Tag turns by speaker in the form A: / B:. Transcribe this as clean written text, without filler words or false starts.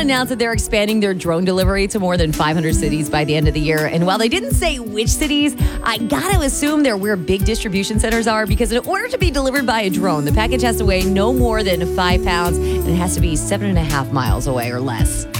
A: announced that they're expanding their drone delivery to more than 500 cities by the end of the year. And while they didn't say which cities, I gotta assume they're where big distribution centers are, because in order to be delivered by a drone, the package has to weigh no more than 5 pounds and it has to be 7.5 miles away or less.